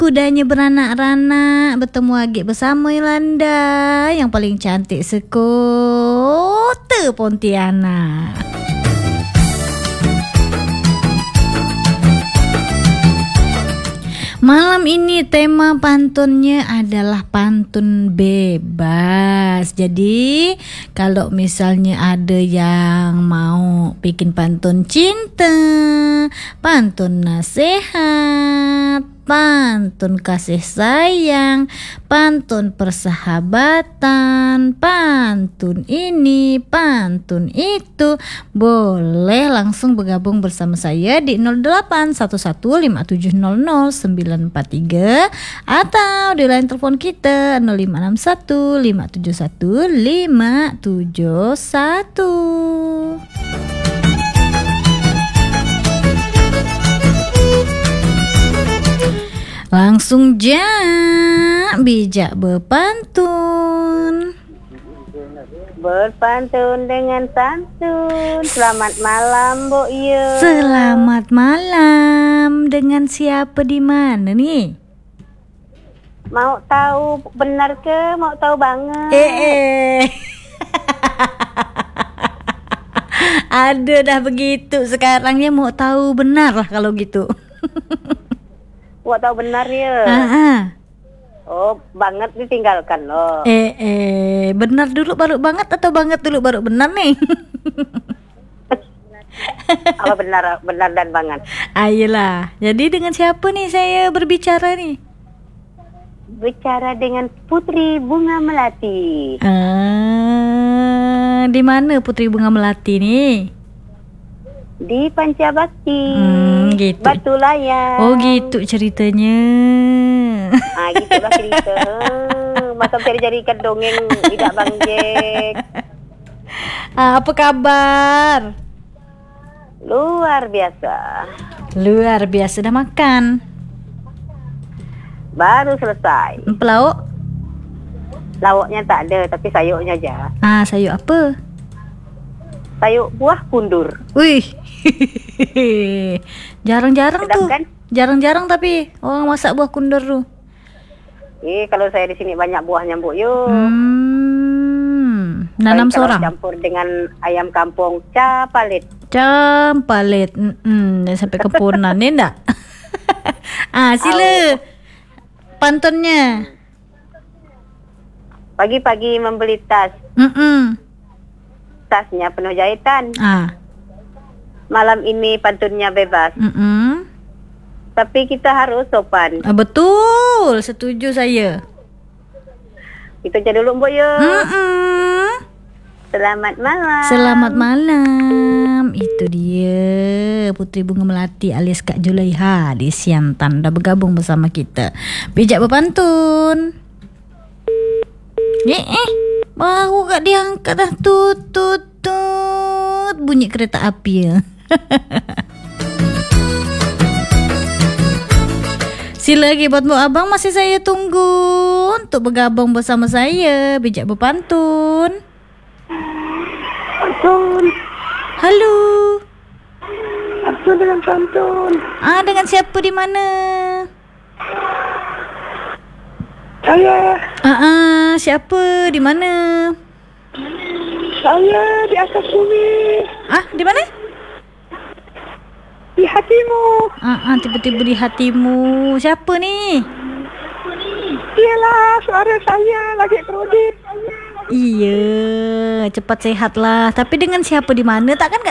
Kudanya beranak-ranak, bertemu lagi bersama Yolanda yang paling cantik sekota Pontianak. Malam ini tema pantunnya adalah pantun bebas. Jadi kalau misalnya ada yang mau bikin pantun cinta, pantun nasihat, pantun kasih sayang, pantun persahabatan, pantun ini, pantun itu, boleh langsung bergabung bersama saya di 081157000943 atau di line telepon kita 0561571571. Langsung bijak berpantun. Berpantun dengan santun. Selamat malam, Bu Yu. Selamat malam. Dengan siapa di mana nih? Mau tahu benar ke? Mau tahu banget? Ada dah begitu. Sekarangnya mau tahu benar lah kalau gitu. Mau tahu benar ya? Oh, banget ditinggalkan loh. Benar dulu baru banget atau banget dulu baru benar nih? Apa benar dan banget? Ayolah. Jadi dengan siapa nih saya berbicara nih? Bicara dengan Putri Bunga Melati. Di mana Putri Bunga Melati nih? Di Pancabakti. Gitu. Batu Layar. Oh gitu ceritanya. Gitulah cerita. Masa cari-carikan dongeng tidak Bang Jack. Apa kabar? Luar biasa. Luar biasa. Dah makan? Baru selesai. Pelauk? Lauknya tak ada, tapi sayurnya aja. Sayur apa? Sayur buah kundur. Wih. Jarang-jarang sedap, tuh. Kan? Jarang-jarang tapi orang masak buah kundur tuh. Kalau saya di sini banyak buahnya, Bu Yu. Nanam sorang. Campur dengan ayam kampung capalit. Campalit. Dan sampai kepunan ni enggak? Sila. Pantunnya. Pagi-pagi membeli tas. Tasnya penuh jahitan. Malam ini pantunnya bebas. Tapi kita harus sopan. Betul, setuju saya. Itu aja dulu, Mbok Yu. Selamat malam. Selamat malam. Itu dia Putri Bunga Melati alias Kak Julaiha di Siantan dah bergabung bersama kita. Bijak berpantun. Baru kak diangkat dah tut bunyi kereta api ya. Sila lagi buat Mbak Abang, masih saya tunggu untuk bergabung bersama saya. Bijak berpantun. Pantun. Halo. Pantun dengan pantun. Dengan siapa di mana? Saya. Siapa di mana? Saya di atas bumi. Di mana? Di hatimu. Tiba-tiba di hatimu. Siapa ni? Iyalah, suara saya lagi kredit. Iya, cepat sehatlah. Tapi dengan siapa di mana? Takkan